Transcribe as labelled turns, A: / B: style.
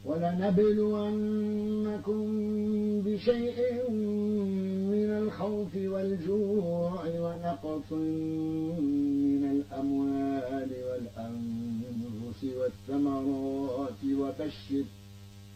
A: ولنبلونكم بشيء من الخوف والجوع ونقص من الأموال والأنفس والثمرات وبشر